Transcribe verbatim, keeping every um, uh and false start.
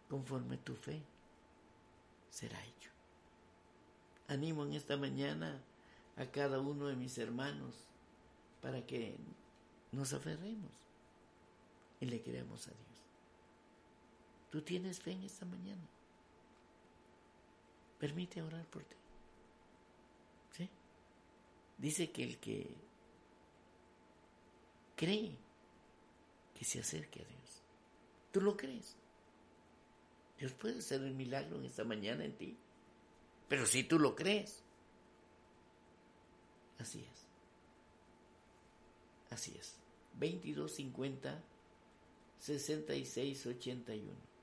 conforme tu fe será hecho. Animo en esta mañana a cada uno de mis hermanos para que nos aferremos y le creamos a Dios. ¿Tú tienes fe en esta mañana? Permite orar por ti. ¿Sí? Dice que el que cree, que se acerque a Dios. ¿Tú lo crees? Dios puede hacer el milagro en esta mañana en ti. Pero si tú lo crees, así es. Así es. veintidós cincuenta, sesenta y seis ochenta y uno.